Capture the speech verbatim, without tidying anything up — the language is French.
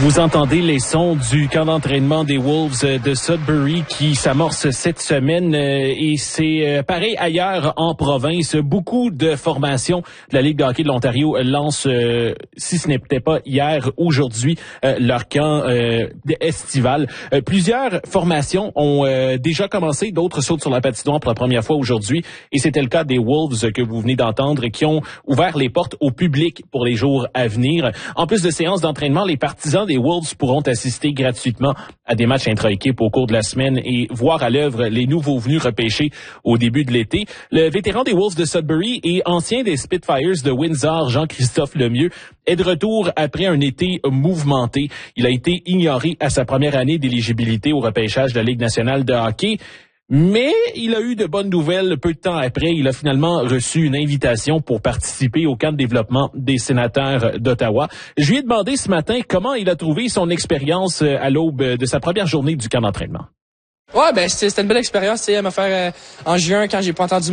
Vous entendez les sons du camp d'entraînement des Wolves de Sudbury qui s'amorce cette semaine et c'est pareil ailleurs en province. Beaucoup de formations de la Ligue de hockey de l'Ontario lancent, euh, si ce n'était pas hier, aujourd'hui, euh, leur camp euh, estival. Euh, plusieurs formations ont euh, déjà commencé, d'autres sautent sur la patinoire pour la première fois aujourd'hui et c'était le cas des Wolves que vous venez d'entendre qui ont ouvert les portes au public pour les jours à venir. En plus de séances d'entraînement, les partisans des Wolves pourront assister gratuitement à des matchs intra-équipes au cours de la semaine et voir à l'œuvre les nouveaux venus repêchés au début de l'été. Le vétéran des Wolves de Sudbury et ancien des Spitfires de Windsor, Jean-Christophe Lemieux, est de retour après un été mouvementé. Il a été ignoré à sa première année d'éligibilité au repêchage de la Ligue nationale de hockey. Mais il a eu de bonnes nouvelles peu de temps après. Il a finalement reçu une invitation pour participer au camp de développement des sénateurs d'Ottawa. Je lui ai demandé ce matin comment il a trouvé son expérience à l'aube de sa première journée du camp d'entraînement. Ouais, ben c'était une belle expérience, tu sais, à me faire euh, en juin quand j'ai pas entendu